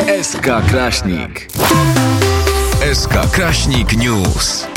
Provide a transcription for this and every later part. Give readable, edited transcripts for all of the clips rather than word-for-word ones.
SK Kraśnik. SK Kraśnik News.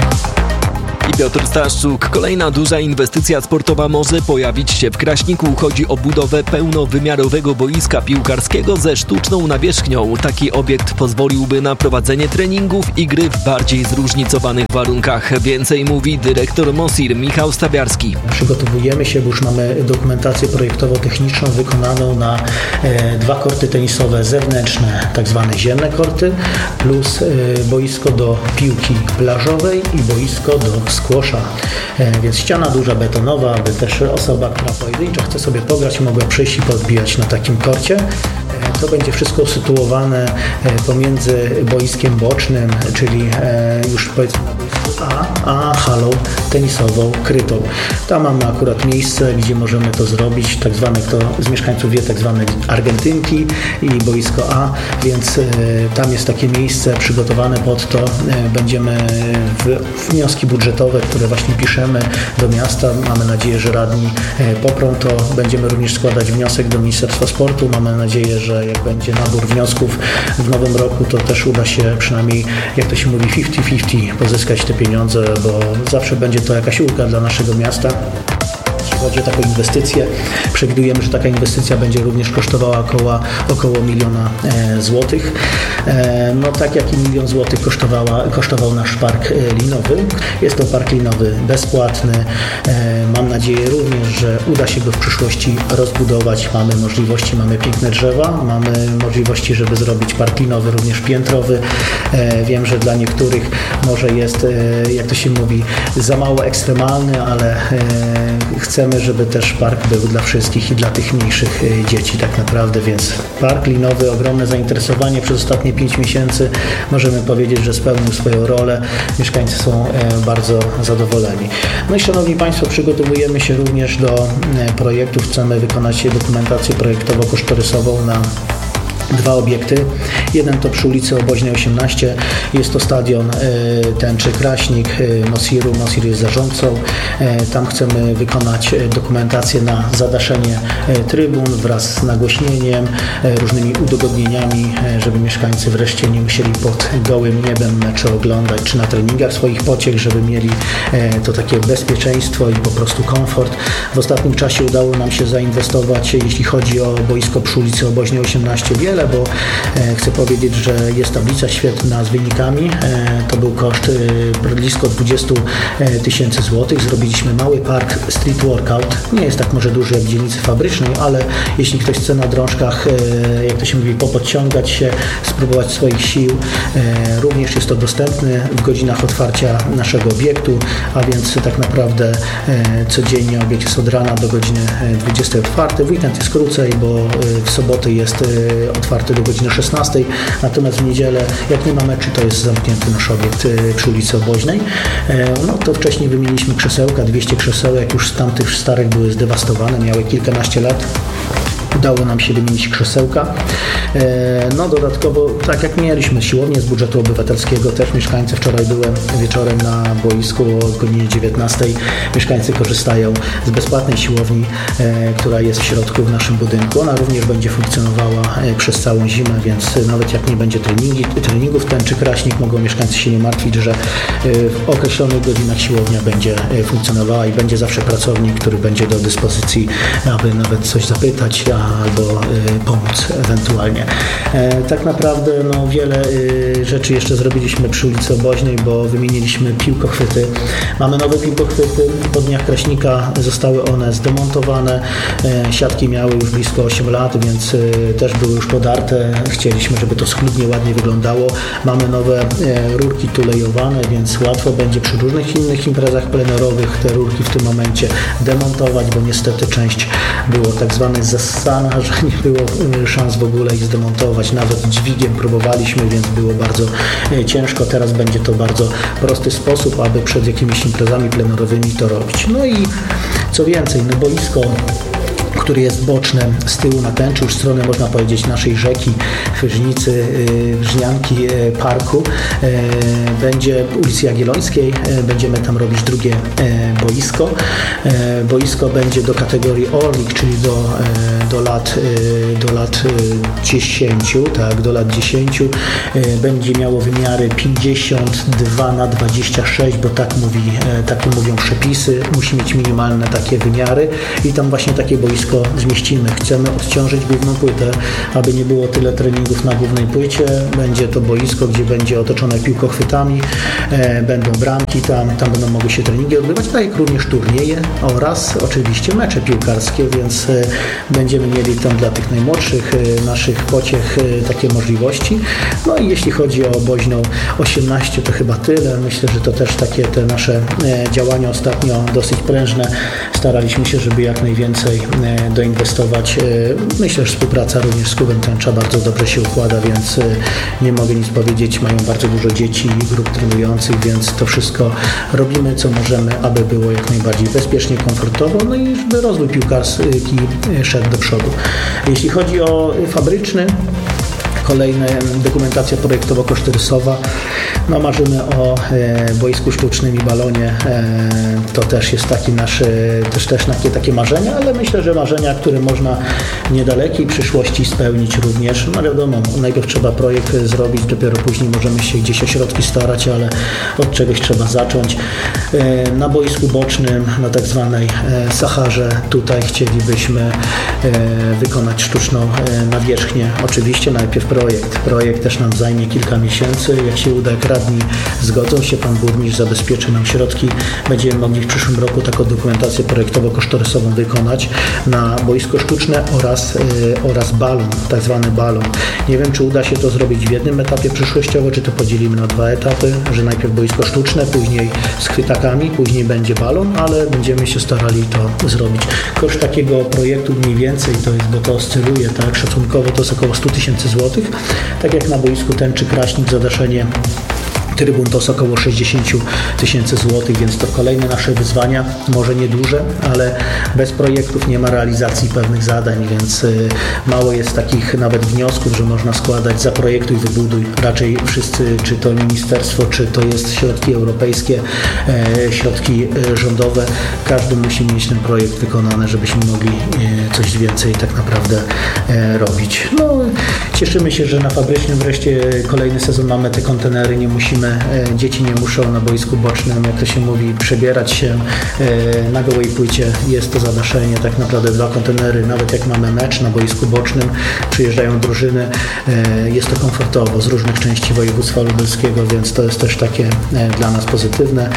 I Piotr Staszczuk. Kolejna duża inwestycja sportowa może pojawić się w Kraśniku. Chodzi o budowę pełnowymiarowego boiska piłkarskiego ze sztuczną nawierzchnią. Taki obiekt pozwoliłby na prowadzenie treningów i gry w bardziej zróżnicowanych warunkach. Więcej mówi dyrektor MOSIR Michał Stawiarski. Przygotowujemy się, bo już mamy dokumentację projektowo-techniczną wykonaną na 2 korty tenisowe zewnętrzne, tak zwane ziemne korty, plus boisko do piłki plażowej i boisko do squasha, więc ściana duża, betonowa, aby też osoba, która pojedynczo chce sobie pograć, mogła przyjść i podbijać na takim korcie. To będzie wszystko usytuowane pomiędzy boiskiem bocznym, czyli już powiedzmy na boisku a halą tenisową krytą. Tam mamy akurat miejsce, gdzie możemy to zrobić, tak zwane, kto z mieszkańców wie, tak zwane Argentynki i boisko A, więc tam jest takie miejsce przygotowane pod to. Będziemy wnioski budżetowe, które właśnie piszemy do miasta. Mamy nadzieję, że radni poprą to. Będziemy również składać wniosek do Ministerstwa Sportu. Mamy nadzieję, że jak będzie nabór wniosków w nowym roku, to też uda się przynajmniej, jak to się mówi, 50-50 pozyskać te pieniądze, bo zawsze będzie to jakaś ulga dla naszego miasta. Jeśli chodzi o taką inwestycję, przewidujemy, że taka inwestycja będzie również kosztowała około 1 000 000 złotych. No tak jak i 1 000 000 złotych kosztował nasz park linowy. Jest to park linowy bezpłatny. Mam nadzieję również, że uda się go w przyszłości rozbudować. Mamy możliwości, mamy piękne drzewa, mamy możliwości, żeby zrobić park linowy również piętrowy. Wiem, że dla niektórych może jest, jak to się mówi, za mało ekstremalny, ale chcemy, żeby też park był dla wszystkich i dla tych mniejszych dzieci tak naprawdę, więc park linowy, ogromne zainteresowanie przez ostatnie 5 miesięcy. Możemy powiedzieć, że spełnił swoją rolę. Mieszkańcy są bardzo zadowoleni. No i szanowni Państwo, przygotowujemy się również do projektów. Chcemy wykonać dokumentację projektowo-kosztorysową na 2 obiekty. Jeden to przy ulicy Oboźnej 18. Jest to stadion Tęczy Kraśnik MOSIR-u. MOSIR jest zarządcą. Tam chcemy wykonać dokumentację na zadaszenie trybun wraz z nagłośnieniem, różnymi udogodnieniami, żeby mieszkańcy wreszcie nie musieli pod gołym niebem mecze oglądać, czy na treningach swoich pociech, żeby mieli to takie bezpieczeństwo i po prostu komfort. W ostatnim czasie udało nam się zainwestować, jeśli chodzi o boisko przy ulicy Oboźnej 18, wiele, bo chcę powiedzieć, że jest tablica świetna z wynikami. To był koszt blisko 20 000 złotych. Zrobiliśmy mały park street workout. Nie jest tak może duży jak w dzielnicy fabrycznej, ale jeśli ktoś chce na drążkach, jak to się mówi, popodciągać się, spróbować swoich sił, również jest to dostępne w godzinach otwarcia naszego obiektu, a więc tak naprawdę codziennie obiekt jest od rana do godziny 20 otwarty. W weekend jest krócej, bo w soboty jest otwarty do godziny 16, natomiast w niedzielę, jak nie ma meczy, to jest zamknięty nasz obiekt przy ulicy Oboźnej. No to wcześniej wymieniliśmy krzesełka, 200 krzesełek, już z tamtych starych były zdewastowane, miały kilkanaście lat. Udało nam się wymienić krzesełka. No dodatkowo, tak jak mieliśmy siłownię z budżetu obywatelskiego, też mieszkańcy, wczoraj byłem wieczorem na boisku o godzinie 19. Mieszkańcy korzystają z bezpłatnej siłowni, która jest w środku w naszym budynku. Ona również będzie funkcjonowała przez całą zimę, więc nawet jak nie będzie treningów Tęczy Kraśnik, mogą mieszkańcy się nie martwić, że w określonych godzinach siłownia będzie funkcjonowała i będzie zawsze pracownik, który będzie do dyspozycji, aby nawet coś zapytać, albo pomóc ewentualnie. Tak naprawdę wiele rzeczy jeszcze zrobiliśmy przy ulicy Oboźnej, bo wymieniliśmy piłkochwyty. Mamy nowe piłkochwyty. Po dniach Kraśnika zostały one zdemontowane. Siatki miały już blisko 8 lat, więc też były już podarte. Chcieliśmy, żeby to schludnie, ładnie wyglądało. Mamy nowe rurki tulejowane, więc łatwo będzie przy różnych innych imprezach plenerowych te rurki w tym momencie demontować, bo niestety część było tak zwane zassana, że nie było szans w ogóle ich zdemontować. Nawet dźwigiem próbowaliśmy, więc było bardzo ciężko. Teraz będzie to bardzo prosty sposób, aby przed jakimiś imprezami plenerowymi to robić. No i co więcej, boisko który jest boczny z tyłu na tęczy, już w stronę, można powiedzieć, naszej rzeki, Wyżnicy, Wrznianki, parku. Będzie ulicy Jagiellońskiej, będziemy tam robić drugie boisko. Boisko będzie do kategorii Orlik, czyli do lat 10, tak, do lat 10. Będzie miało wymiary 52x26, bo tak mówią przepisy. Musi mieć minimalne takie wymiary i tam właśnie takie boisko zmieścimy. Chcemy odciążyć główną płytę, aby nie było tyle treningów na głównej płycie. Będzie to boisko, gdzie będzie otoczone piłkochwytami, będą bramki, tam będą mogły się treningi odbywać, tak jak również turnieje oraz oczywiście mecze piłkarskie, więc będziemy mieli tam dla tych najmłodszych naszych pociech takie możliwości. No i jeśli chodzi o Boźną 18, to chyba tyle. Myślę, że to też takie te nasze działania ostatnio dosyć prężne. Staraliśmy się, żeby jak najwięcej doinwestować. Myślę, że współpraca również z klubem Tęcza bardzo dobrze się układa, więc nie mogę nic powiedzieć. Mają bardzo dużo dzieci i grup trenujących, więc to wszystko robimy, co możemy, aby było jak najbardziej bezpiecznie, komfortowo, no i żeby rozwój piłkarski szedł do przodu. Jeśli chodzi o fabryczny, kolejna dokumentacja projektowo-kosztorysowa. No, marzymy o boisku sztucznym i balonie. To też jest taki nasz, też takie marzenia, ale myślę, że marzenia, które można w niedalekiej przyszłości spełnić również. No wiadomo, najpierw trzeba projekt zrobić, dopiero później możemy się gdzieś o środki starać, ale od czegoś trzeba zacząć. Na boisku bocznym, na tak zwanej Saharze, tutaj chcielibyśmy wykonać sztuczną nawierzchnię. Oczywiście najpierw projekt też nam zajmie kilka miesięcy. Jak się uda, jak radni zgodzą się, pan burmistrz zabezpieczy nam środki, będziemy mogli w przyszłym roku taką dokumentację projektowo-kosztorysową wykonać na boisko sztuczne oraz balon, tak zwany balon. Nie wiem, czy uda się to zrobić w jednym etapie przyszłościowo, czy to podzielimy na 2 etapy, że najpierw boisko sztuczne, później z chwytakami, później będzie balon, ale będziemy się starali to zrobić. Koszt takiego projektu mniej więcej to jest, bo to oscyluje, tak, szacunkowo to jest około 100 000 złotych. Tak jak na boisku Tęczy Kraśnik, zadaszenie trybun to jest około 60 000 złotych, więc to kolejne nasze wyzwania, może nieduże, ale bez projektów nie ma realizacji pewnych zadań, więc mało jest takich nawet wniosków, że można składać zaprojektuj, wybuduj. Raczej wszyscy, czy to ministerstwo, czy to jest środki europejskie, środki rządowe, każdy musi mieć ten projekt wykonany, żebyśmy mogli coś więcej tak naprawdę robić. No, cieszymy się, że na fabrycznym wreszcie kolejny sezon mamy te kontenery, nie musimy, dzieci nie muszą na boisku bocznym, jak to się mówi, przebierać się na gołej płycie. Jest to zadaszenie, tak naprawdę 2 kontenery, nawet jak mamy mecz na boisku bocznym, przyjeżdżają drużyny, jest to komfortowo z różnych części województwa lubelskiego, więc to jest też takie dla nas pozytywne.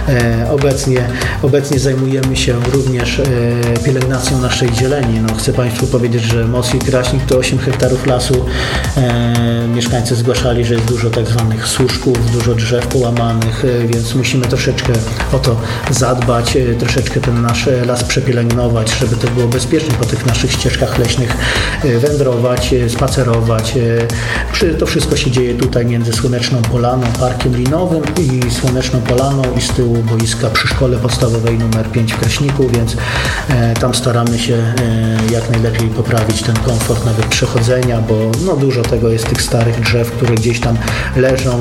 Obecnie zajmujemy się również pielęgnacją naszej zieleni. No, chcę Państwu powiedzieć, że Most i Kraśnik to 8 hektarów lasu. Mieszkańcy zgłaszali, że jest dużo tak zwanych służków, dużo drzew połamanych, więc musimy troszeczkę o to zadbać, troszeczkę ten nasz las przepielęgnować, żeby to było bezpiecznie po tych naszych ścieżkach leśnych wędrować, spacerować. To wszystko się dzieje tutaj między Słoneczną Polaną, Parkiem Linowym i Słoneczną Polaną i z tyłu boiska przy szkole podstawowej numer 5 w Kraśniku, więc tam staramy się jak najlepiej poprawić ten komfort nawet przechodzenia, bo no, dużo tego jest tych starych drzew, które gdzieś tam leżą,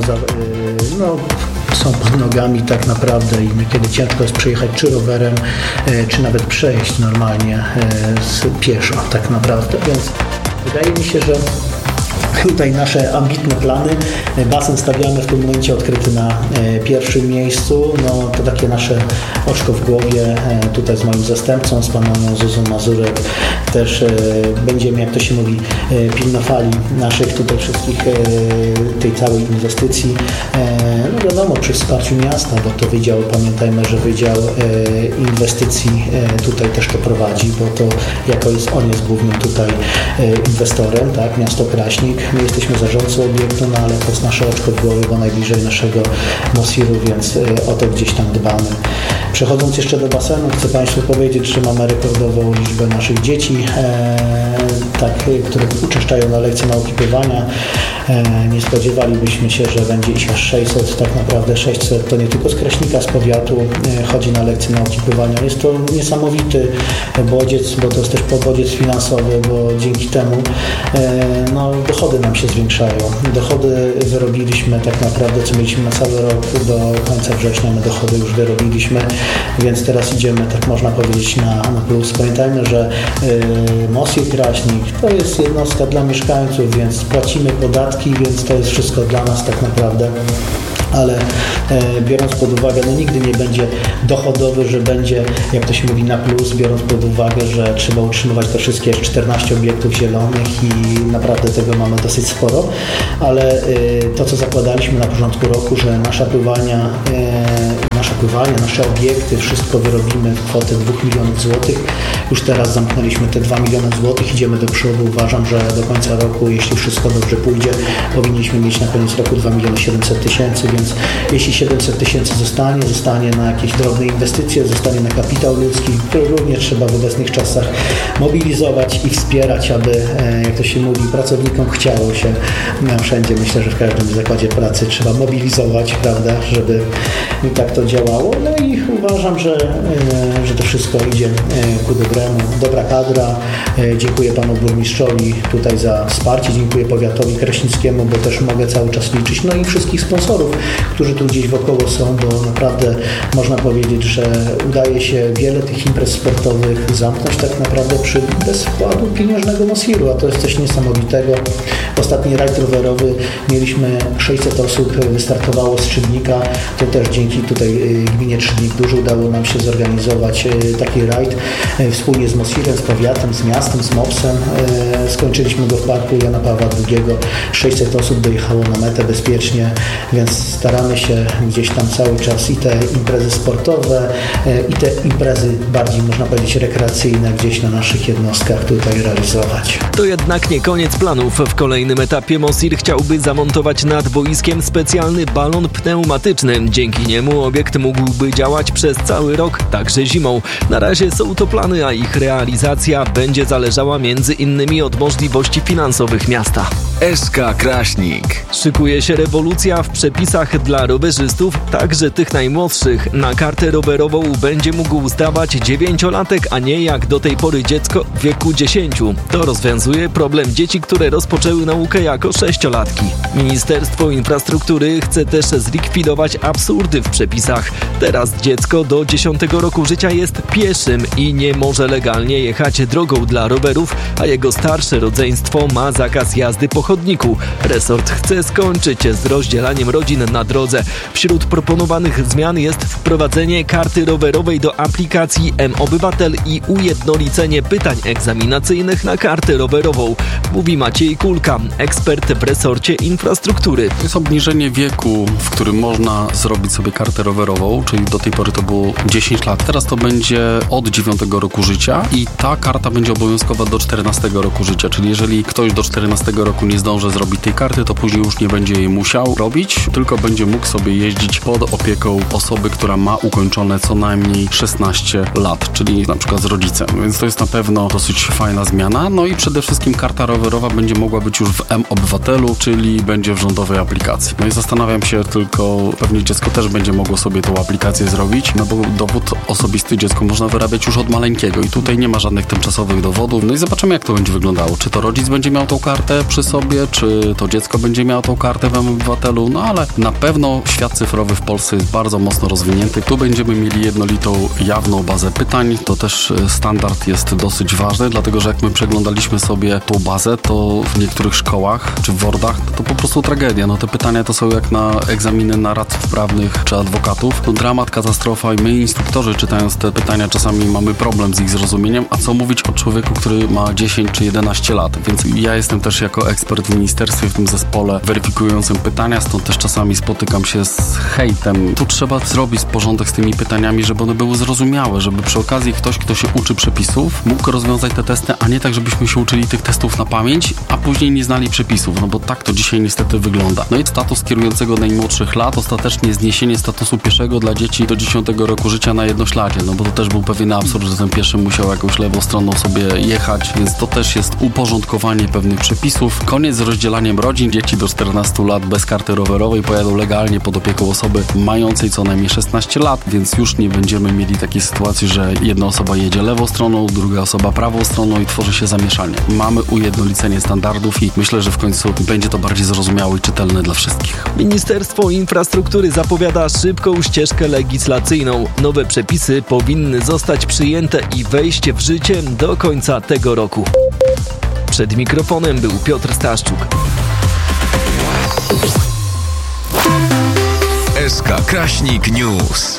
są pod nogami tak naprawdę i niekiedy ciężko jest przejechać czy rowerem, czy nawet przejść normalnie pieszo tak naprawdę, więc wydaje mi się, że tutaj nasze ambitne plany. Basen stawiamy w tym momencie odkryty na pierwszym miejscu. No, to takie nasze oczko w głowie. Tutaj z moim zastępcą, z panem Zuzą Mazurek też będziemy, jak to się mówi, pilnowali naszych tutaj wszystkich, tej całej inwestycji. No wiadomo, przy wsparciu miasta, bo to wydział, pamiętajmy, że Wydział Inwestycji tutaj też to prowadzi, bo to on jest głównym tutaj inwestorem, tak, miasto Kraśnik. My jesteśmy zarządcą obiektu, no ale to jest nasze oczko w głowie, bo najbliżej naszego Mosiru, więc o to gdzieś tam dbamy. Przechodząc jeszcze do basenu, chcę Państwu powiedzieć, że mamy rekordową liczbę naszych dzieci, które uczęszczają na lekcje nauki pływania. Nie spodziewalibyśmy się, że będzie ich aż 600, tak naprawdę 600 to nie tylko z Kraśnika, z powiatu chodzi na lekcje nauki pływania. Jest to niesamowity bodziec, bo to jest też bodziec finansowy, bo dzięki temu dochody nam się zwiększają. Dochody wyrobiliśmy tak naprawdę, co mieliśmy na cały rok do końca września, my dochody już wyrobiliśmy, więc teraz idziemy, tak można powiedzieć, na plus. Pamiętajmy, że Mosir Kraśnik to jest jednostka dla mieszkańców, więc płacimy podatki, więc to jest wszystko dla nas tak naprawdę. Ale biorąc pod uwagę, nigdy nie będzie dochodowy, że będzie, jak to się mówi, na plus, biorąc pod uwagę, że trzeba utrzymywać te wszystkie 14 obiektów zielonych i naprawdę tego mamy dosyć sporo, ale to, co zakładaliśmy na początku roku, że nasze pływanie, nasze obiekty, wszystko wyrobimy w kwotę 2 milionów złotych. Już teraz zamknęliśmy te 2 miliony złotych, idziemy do przodu. Uważam, że do końca roku, jeśli wszystko dobrze pójdzie, powinniśmy mieć na koniec roku 2 miliony 700 tysięcy, więc jeśli 700 tysięcy zostanie na jakieś drobne inwestycje, zostanie na kapitał ludzki, który również trzeba w obecnych czasach mobilizować i wspierać, aby, jak to się mówi, pracownikom chciało się wszędzie. Myślę, że w każdym zakładzie pracy trzeba mobilizować, prawda, żeby i tak to działało. No i uważam, że to wszystko idzie ku dobremu. Dobra kadra. Dziękuję panu burmistrzowi tutaj za wsparcie. Dziękuję powiatowi kraśnickiemu, bo też mogę cały czas liczyć. No i wszystkich sponsorów, którzy tu gdzieś wokoło są, bo naprawdę można powiedzieć, że udaje się wiele tych imprez sportowych zamknąć tak naprawdę bez wkładu pieniężnego Mosiru, a to jest coś niesamowitego. Ostatni rajd rowerowy mieliśmy 600 osób, wystartowało z Trzydnika, to też dzięki tutaj gminie Trzydnik dużo udało nam się zorganizować taki rajd wspólnie z Mosirem, z powiatem, z miastem, z MOPS-em. Skończyliśmy go w parku Jana Pawła II. 600 osób dojechało na metę bezpiecznie, więc staramy się gdzieś tam cały czas i te imprezy sportowe, i te imprezy bardziej, można powiedzieć, rekreacyjne gdzieś na naszych jednostkach tutaj realizować. To jednak nie koniec planów. W kolejnym etapie Mosir chciałby zamontować nad boiskiem specjalny balon pneumatyczny. Dzięki niemu obiekt mógłby działać przez cały rok, także zimą. Na razie są to plany, a ich realizacja będzie zależała między innymi od możliwości finansowych miasta. SK Kraśnik. Szykuje się rewolucja w przepisach dla rowerzystów, także tych najmłodszych. Na kartę rowerową będzie mógł zdawać 9-latek, a nie jak do tej pory dziecko w wieku 10. To rozwiązuje problem dzieci, które rozpoczęły naukę jako 6-latki. Ministerstwo Infrastruktury chce też zlikwidować absurdy w przepisach. Teraz dziecko do 10 roku życia jest pieszym i nie może legalnie jechać drogą dla rowerów, a jego starsze rodzeństwo ma zakaz jazdy po chodniku. Resort chce skończyć z rozdzielaniem rodzin na drodze. Wśród proponowanych zmian jest wprowadzenie karty rowerowej do aplikacji mObywatel i ujednolicenie pytań egzaminacyjnych na kartę rowerową, mówi Maciej Kulka, ekspert w resorcie infrastruktury. To jest obniżenie wieku, w którym można zrobić sobie kartę rowerową, czyli do tej pory to było 10 lat. Teraz to będzie od 9 roku życia i ta karta będzie obowiązkowa do 14 roku życia, czyli jeżeli ktoś do 14 roku nie zdąży zrobić tej karty, to później już nie będzie jej musiał robić, tylko będzie mógł sobie jeździć pod opieką osoby, która ma ukończone co najmniej 16 lat, czyli na przykład z rodzicem, więc to jest na pewno dosyć fajna zmiana. No i przede wszystkim karta rowerowa będzie mogła być już w mObywatelu, czyli będzie w rządowej aplikacji. No i zastanawiam się tylko, pewnie dziecko też będzie mogło sobie tą aplikację zrobić, no bo dowód osobisty dziecko można wyrabiać już od maleńkiego i tutaj nie ma żadnych tymczasowych dowodów. No i zobaczymy, jak to będzie wyglądało. Czy to rodzic będzie miał tą kartę przy sobie, czy to dziecko będzie miało tą kartę w mObywatelu, no ale na pewno świat cyfrowy w Polsce jest bardzo mocno rozwinięty. Tu będziemy mieli jednolitą, jawną bazę pytań. To też standard jest dosyć ważny, dlatego że jak my przeglądaliśmy sobie tą bazę, to w niektórych szkołach, czy w WORD-ach, to po prostu tragedia. No te pytania to są jak na egzaminy na radców prawnych, czy adwokatów. To dramat, katastrofa i my, instruktorzy, czytając te pytania, czasami mamy problem z ich zrozumieniem, a co mówić o człowieku, który ma 10 czy 11 lat. Więc ja jestem też jako ekspert w ministerstwie, w tym zespole weryfikującym pytania, stąd też czasami spotykam się z hejtem. Tu trzeba zrobić porządek z tymi pytaniami, żeby one były zrozumiałe, żeby przy okazji ktoś, kto się uczy przepisów, mógł rozwiązać te testy, a nie tak, żebyśmy się uczyli tych testów na pamięć, a później nie znali znali przepisów, no bo tak to dzisiaj niestety wygląda. No i status kierującego najmłodszych lat, ostatecznie zniesienie statusu pieszego dla dzieci do 10 roku życia na jednośladzie, no bo to też był pewien absurd, że ten pieszy musiał jakąś lewą stroną sobie jechać, więc to też jest uporządkowanie pewnych przepisów. Koniec z rozdzielaniem rodzin. Dzieci do 14 lat bez karty rowerowej pojadą legalnie pod opieką osoby mającej co najmniej 16 lat, więc już nie będziemy mieli takiej sytuacji, że jedna osoba jedzie lewą stroną, druga osoba prawą stroną i tworzy się zamieszanie. Mamy ujednolicenie standardów i myślę, że w końcu będzie to bardziej zrozumiałe i czytelne dla wszystkich. Ministerstwo Infrastruktury zapowiada szybką ścieżkę legislacyjną. Nowe przepisy powinny zostać przyjęte i wejść w życie do końca tego roku. Przed mikrofonem był Piotr Staszczuk. SK Kraśnik News.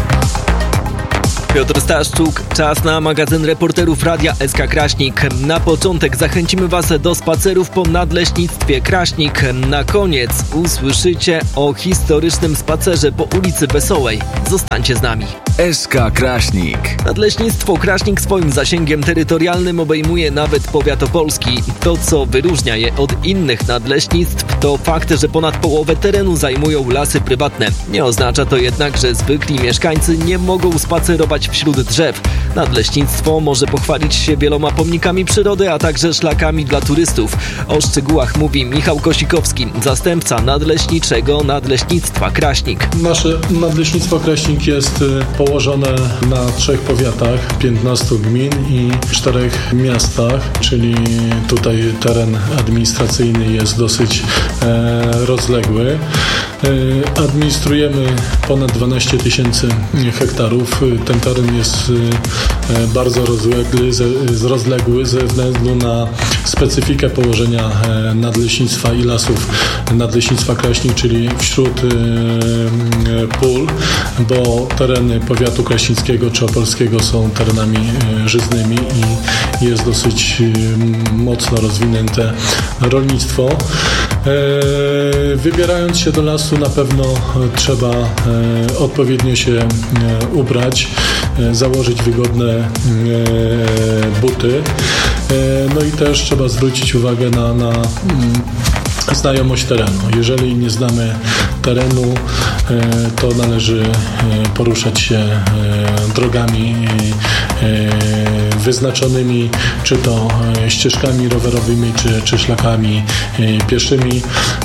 Piotr Staszczuk, czas na magazyn reporterów Radia SK Kraśnik. Na początek zachęcimy Was do spacerów po Nadleśnictwie Kraśnik. Na koniec usłyszycie o historycznym spacerze po ulicy Wesołej. Zostańcie z nami. SK Kraśnik. Nadleśnictwo Kraśnik swoim zasięgiem terytorialnym obejmuje nawet powiat opolski. To, co wyróżnia je od innych nadleśnictw, to fakt, że ponad połowę terenu zajmują lasy prywatne. Nie oznacza to jednak, że zwykli mieszkańcy nie mogą spacerować wśród drzew. Nadleśnictwo może pochwalić się wieloma pomnikami przyrody, a także szlakami dla turystów. O szczegółach mówi Michał Kosikowski, zastępca nadleśniczego Nadleśnictwa Kraśnik. Nasze Nadleśnictwo Kraśnik jest położone na 3 powiatach, 15 gmin i 4 miastach, czyli tutaj teren administracyjny jest dosyć rozległy. Administrujemy ponad 12 000 hektarów. Ten teren jest bardzo rozległy ze względu na specyfikę położenia nadleśnictwa i lasów Nadleśnictwa Kraśnik, czyli wśród pól, bo tereny powiatu kraśnickiego czy opolskiego są terenami żyznymi i jest dosyć mocno rozwinięte rolnictwo. Wybierając się do lasu na pewno trzeba odpowiednio się ubrać, założyć wygodne buty. No i też trzeba zwrócić uwagę na znajomość terenu. Jeżeli nie znamy terenu, to należy poruszać się drogami wyznaczonymi, czy to ścieżkami rowerowymi, czy szlakami pieszymi,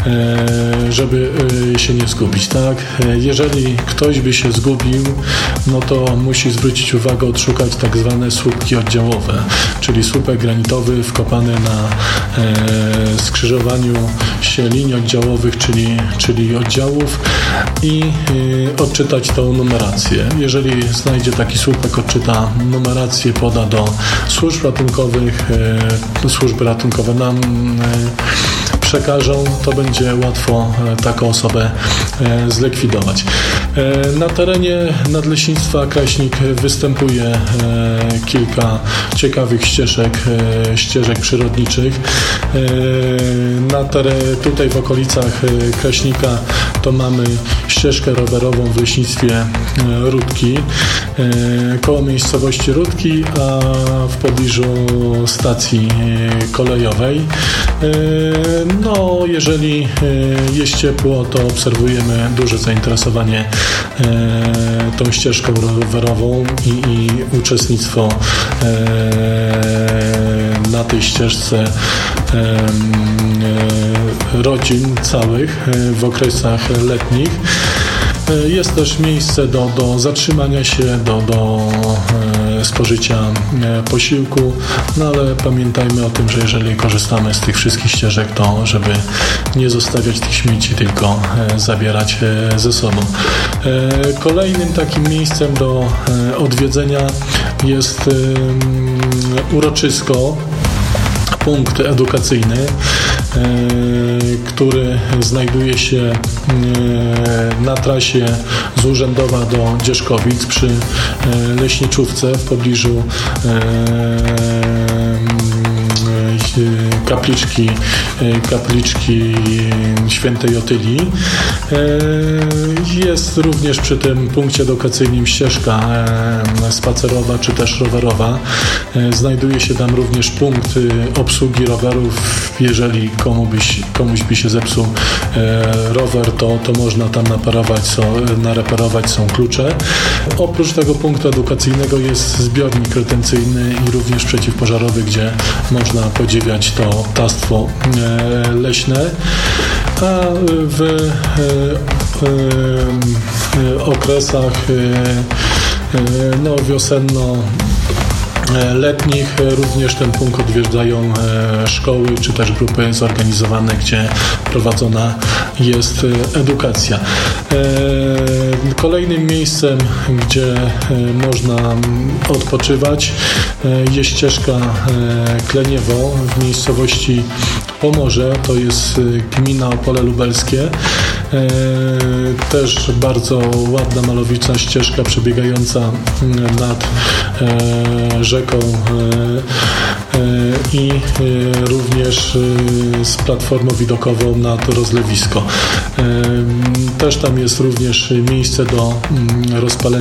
żeby się nie zgubić, tak? Jeżeli ktoś by się zgubił, no to musi zwrócić uwagę, odszukać tak zwane słupki oddziałowe, czyli słupek granitowy wkopany na skrzyżowaniu się linii oddziałowych, czyli oddziałów i odczytać tą numerację. Jeżeli znajdzie taki słupek, odczyta numerację, poda do służb ratunkowych, służby ratunkowe nam przekażą, to będzie łatwo taką osobę zlikwidować. Na terenie Nadleśnictwa Kraśnik występuje kilka ciekawych ścieżek przyrodniczych. Tutaj w okolicach Kraśnika to mamy ścieżkę rowerową w leśnictwie Rudki, koło miejscowości Rudki, a w pobliżu stacji kolejowej. No, jeżeli jest ciepło, to obserwujemy duże zainteresowanie tą ścieżką rowerową i uczestnictwo na tej ścieżce rodzin całych w okresach letnich. Jest też miejsce do zatrzymania się, do spożycia posiłku, no ale pamiętajmy o tym, że jeżeli korzystamy z tych wszystkich ścieżek, to żeby nie zostawiać tych śmieci, tylko zabierać ze sobą. Kolejnym takim miejscem do odwiedzenia jest uroczysko, punkt edukacyjny, który znajduje się na trasie z Urzędowa do Dzierzkowic przy Leśniczówce w pobliżu kapliczki Świętej Otylii. Jest również przy tym punkcie edukacyjnym ścieżka spacerowa czy też rowerowa. Znajduje się tam również punkt obsługi rowerów. Jeżeli komuś by się zepsuł rower, to można tam nareperować, są klucze. Oprócz tego punktu edukacyjnego jest zbiornik retencyjny i również przeciwpożarowy, gdzie można podziwiać to ptactwo leśne. A w okresach wiosenno-letnich również ten punkt odwiedzają szkoły czy też grupy zorganizowane, gdzie prowadzona jest edukacja. Kolejnym miejscem, gdzie można odpoczywać, jest ścieżka Kleniewo w miejscowości Pomorze, to jest gmina Opole Lubelskie. Też bardzo ładna, malownicza ścieżka przebiegająca nad rzeką i również z platformą widokową nad rozlewisko. Też tam jest również miejsce do rozpalenia